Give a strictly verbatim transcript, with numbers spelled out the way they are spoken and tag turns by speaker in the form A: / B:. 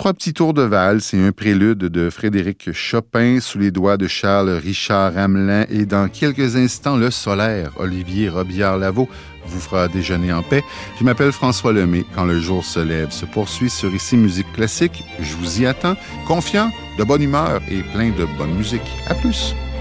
A: trois petits tours de valse et un prélude de Frédéric Chopin sous les doigts de Charles Richard Hamelin. Et dans quelques instants, le solaire, Olivier Robillard-Lavaux, vous fera déjeuner en paix. Je m'appelle François Lemay. Quand le jour se lève se poursuit sur Ici Musique Classique. Je vous y attends, confiant, de bonne humeur et plein de bonne musique. À plus!